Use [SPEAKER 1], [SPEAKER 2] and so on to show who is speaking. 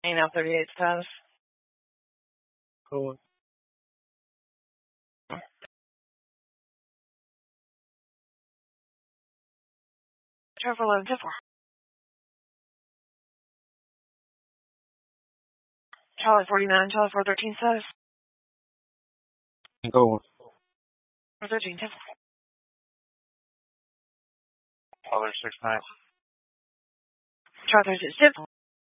[SPEAKER 1] Now 38 status.
[SPEAKER 2] Cool.
[SPEAKER 1] Travel 11 to 4. Charlie 49, Charlie 413 status.
[SPEAKER 2] Go.
[SPEAKER 1] 413 to 4.
[SPEAKER 2] Other 6-9.
[SPEAKER 1] Charlie 36 to 4.